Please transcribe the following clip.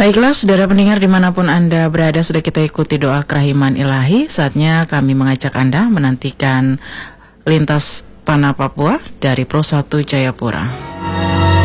Baiklah, saudara pendengar dimanapun Anda berada, sudah kita ikuti doa kerahiman ilahi. Saatnya kami mengajak Anda menantikan lintas tanah Papua dari Pro 1 Jayapura.